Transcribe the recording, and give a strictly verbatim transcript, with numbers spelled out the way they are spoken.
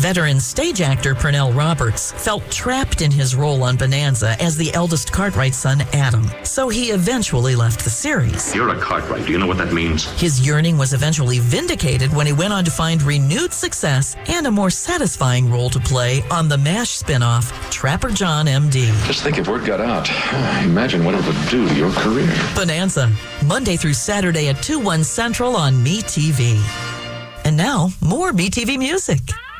Veteran stage actor Pernell Roberts felt trapped in his role on Bonanza as the eldest Cartwright son, Adam, so he eventually left the series. You're a Cartwright. Do you know what that means? His yearning was eventually vindicated when he went on to find renewed success and a more satisfying role to play on the MASH spinoff, Trapper John, M D. Just think if word got out. Imagine what it would do to your career. Bonanza, Monday through Saturday at two, one Central on MeTV. And now, more MeTV music.